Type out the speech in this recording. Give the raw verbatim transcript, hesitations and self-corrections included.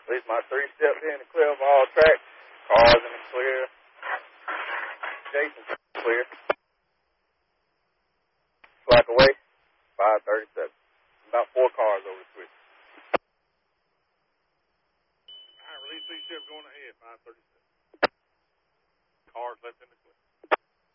At least my three steps in the clear of all tracks. Cars in the clear. Jason's clear. Slack away. five thirty-seven. About four cars over the switch. All right, release three steps going ahead. five thirty-seven. Cars left in the clear.